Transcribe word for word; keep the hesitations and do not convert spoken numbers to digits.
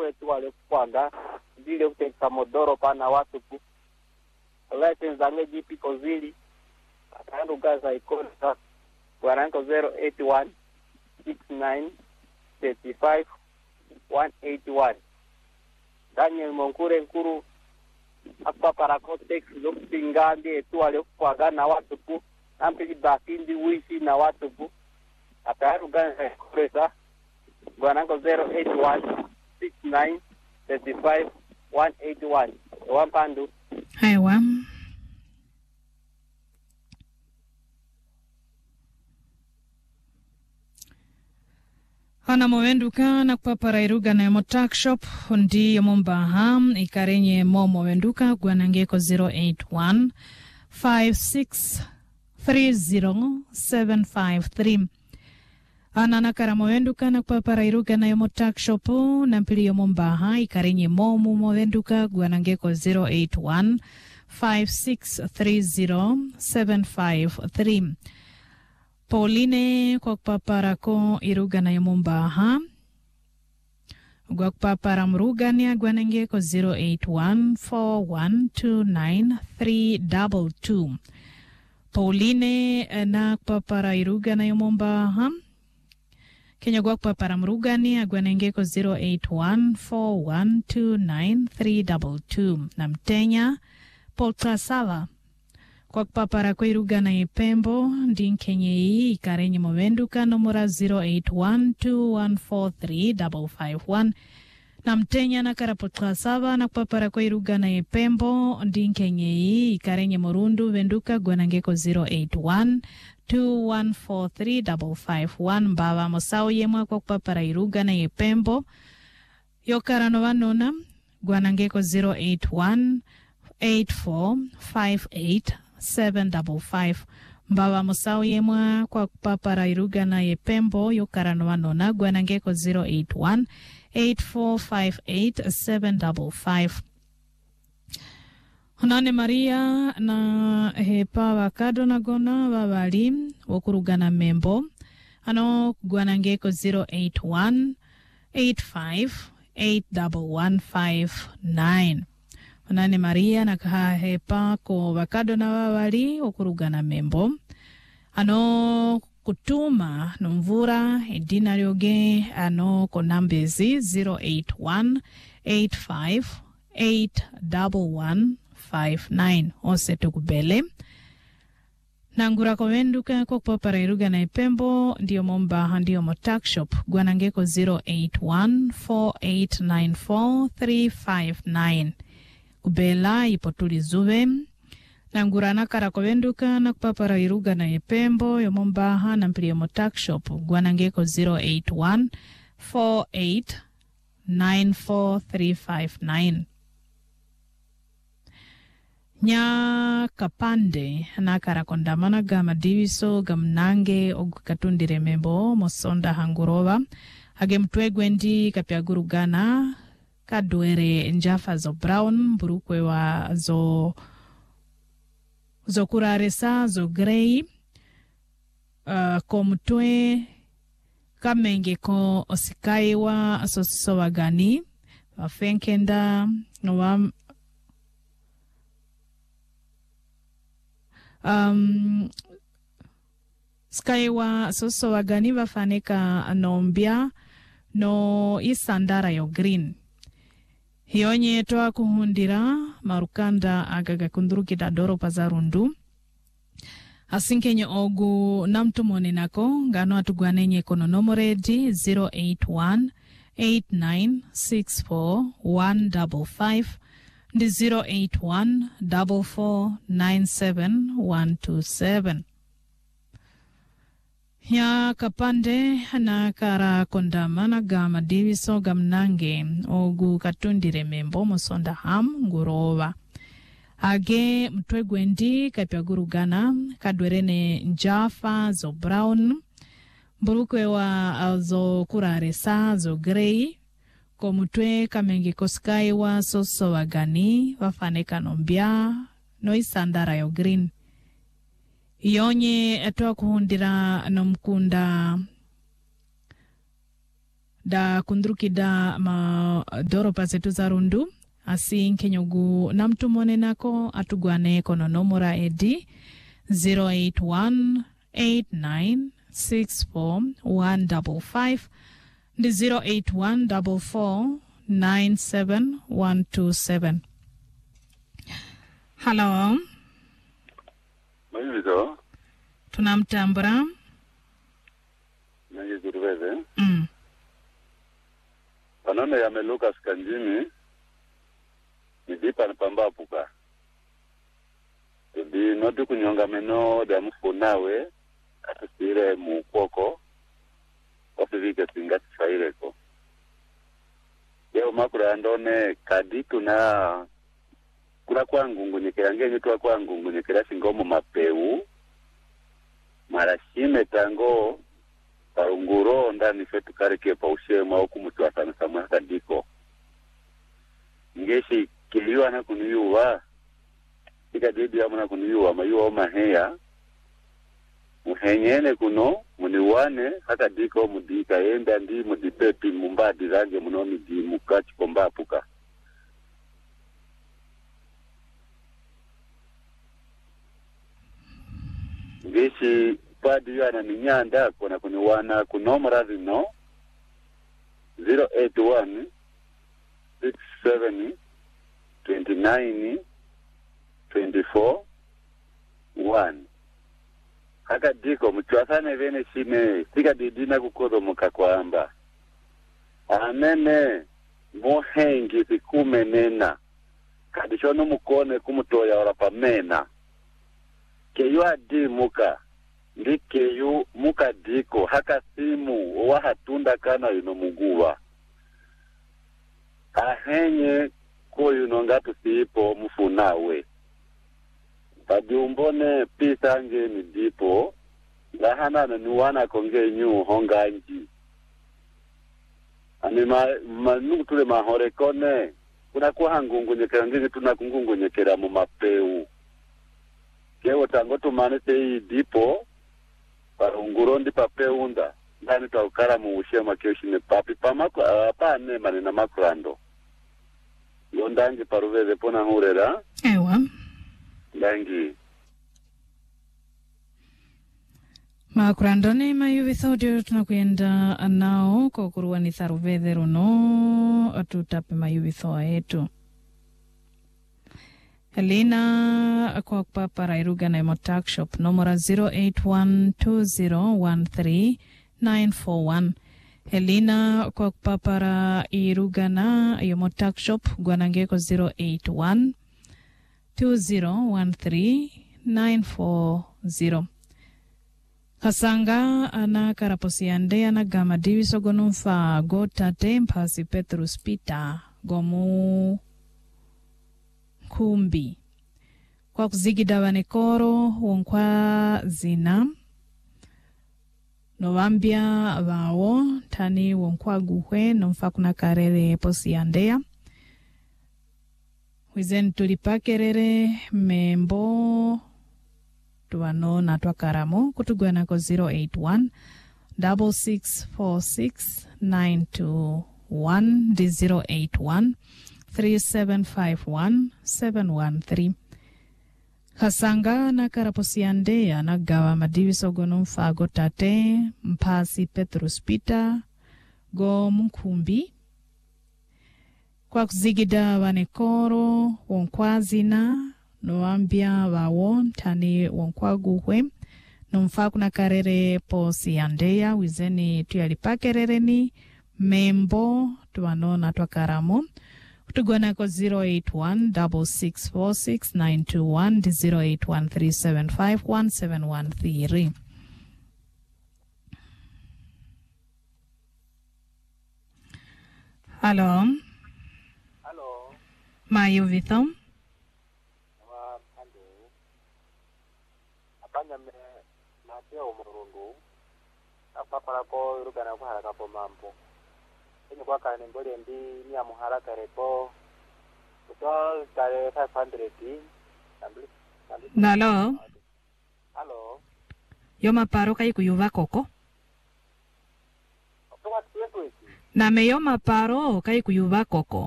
wetu wale kwaga vile uteka modoro pana watu ku lete zange jipi kozili akaendo gaza ikoni Guananko zero eight one six nine three five one eight one. Daniel Monkure Nkuru hapa parako tex lokingandi etu wale kwaga na watu ku ampili bakindi wishi na watu ku akaendo gaza ikoresa Guananko zero eight one six nine three five one eight one. Wampandu. Haiwa. Hana mowenduka na kupapara iruga na yamo tuckshop hundi yamo mbaha ikarenye mo mowenduka guanangeko zero eight one five six three zero seven five three. Ana nakara mowenduka na kupapara iruga na yamo tuckshop na mpili yamo mbaha ikarenye mo mowenduka guanangeko zero eight one five six three zero seven five three. Pauline kwa kupapara ko iruga na yamumbaha. Kwa kupapara mruga ni agwanenge ko zero eight one four one two nine three two two. Pauline na kupapara iruga na yamumbaha. Kenya kwa kupapara mruga ni agwanenge ko zero eight one four one two nine three two two. Na mtenya Polta Sala. Kwa kupapara kwa iruga na ipembo, ndi Kenya hii ikarenye mowenduka nomora zero eight one two one four three five five one. Na mtenya na karapotra saba na kupapara kwa iruga na ipembo, ndi Kenya hii ikarenye morundu venduka gwanangeko zero eight one two one four three five five one. Mbawa mosao yemwa kwa kupapara iruga na ipembo, yokarano wanona gwanangeko zero eight one eight four five eight seven five five. Mbawa mosao yemwa kwa kupapara iruga na yepembo yokarano wanona gwanangeko zero eight one eight four five eight seven five five. Honane Maria na hepa wakado na gona wawali wakurugana membo ano gwanangeko zero eight one eight five eight one one five nine. Honane Maria na kahepa ko wakado na wawali wakurugana membo ano kutuma numvura edina lyoge ano konambezi zero eight one eight five eight one one five nine. Ose tukubele nangura kowenduka kwa kupapara iruga na ipembo ndiyo momba ndiyo motakshop gwanangeko zero eight one four eight nine four three five nine. Kubela ipotuli zuwe nangura nakara kowenduka na kupapara iruga na ipembo yomombaha na mpili yomo tuckshop gwanangeko zero eight one four eight nine four three five nine. Nya kapande nakara kondamana gama diviso gamnange ogukatundire membo mosonda hangurova hage mtwegwendi kapyagurugana kadwere njafa zo brown burukwe wa zo zo kuraresa zo grey uh, komutwe kamenge ko osikaiwa asosiso wagani wafenkenda wa um skaiwa asosiso wagani wafaneka nombia no isandara yo green. Hionye toa kuhundira marukanda agaga kundurukida doro pazarundu. Asinkenye ogu namtumone nako ngano atugwanenye kono nomoredi zero eight one eight nine six four one five five ndi zero eight one four four nine seven one two seven. Ya kapande na kara kondama na gama diviso gamnange ogu katundire membo mosonda ham ngurova. Age mtwegwendi kapyagurugana kadwerene njafa zo brown burukwe wa zo kuraresa zo grey komutwe kamenge koskaiwa soso wagani wafaneka nombia no isandara yo green. Iyonye atoa kuhundira nomkunda da kundruki da ma doropa zetu za rundu asi nkenyogu na mtu mwone nako atugwane kono nomora edi zero eight one eight nine six four one five five ndi zero eight one four four nine seven one two seven. Hello. Mayuvizo. Tunamtambura. Nayizuruveze. Mm. Panone ya me Lucas Kanjimi. Nidipa nipamba puka. Di nodu kunyonga meno da mfunawe. Atusire mukoko. Ofivike singati faireko. Yeo makura andone kaditu na kura kwangu ngunyekera ngenye tuwa kwangu ngunyekera singomo mapeu marashime tango parunguro ndani fetu karike pa ushema huku mtu watana samwa kadiko ngeshi kiliwa na kuniyuwa tika didi ya muna kuniyuwa mayuwa oma heya muhenyene kuno muniwane haka diko mudika enda ndi mudipepi mumbadi range munomi di mukachi kombapuka ngeshi padi yana minyanda kuna kuniwana kunomara zino zero eight one six seven two nine two four one haka diko mtuasane vene shime sika didina kukodo muka kwamba amene mohengi sikume nena kadishono mukone kumutoya orapa mena keyu adi muka ndi keyu muka diko haka simu wa hatunda kana yuno muguwa ahenye ko yuno ngatu siipo mfunawe Padumbone pisa nge ni dipo lahana na nuwana konge nyu honganji ani ma manu tule mahore kone kuna kwa hangungu nyekera ngini tunakungungu nyekera mu mapeu kewo tango tumane te dipo parunguro ndi papeunda ndani taukara mu ushema keshi ne papi pamako apa ne mane na makrando yondangi paruveze pona hurera ewa Dangi. Makurandone mayuvithodio tunakuenda nao kwa kuruwa ni tharuveze runo atutape mayuvithoa yetu. Helena kwa kupapara iruga na imo takshop nomora zero eight one two zero one three nine four one. Helena kwa kupapara iruga na imo takshop gwanangeko zero eight one two zero one three nine four zero. Kasanga ana karaposiande ana gama diviso gonumfa go tate mpasi Petrus Peter gomu kumbi. Kwa kuzigida wanekoro wonkwa zina novambia wao tani wonkwa guhwe nomfa kuna karere posiandea. Wizen tulipakerere membo tuwano na twakaramo kutugwana ko zero eight one six six four six nine two one di zero eight one three seven five one seven one three. Kasanga na karaposiandea na gawa madiviso gonumfa go tate mpasi Petrus Peter go mkumbi. Kwa kuzigida wanekoro wonkwazina noambia wawo tani wonkwaguhwe nomfa kuna karere posiandea wizeni tuyalipakerereni membo tuwanona twakaramo kutugwana ko zero eight one six six four six nine two one di zero eight one three seven five one seven one three. Hello. Mayu Vito. Apanya me natia umurundu. Apapala ko irugana ko haraka po mambo. Ini kwa kane mbole ndi ni amuharaka repo. Kuto tare five hundred. Nalo. Hello. Yo maparo kai kuyuva koko. Otoka tieto isi. na meyo maparo kai kuyuva koko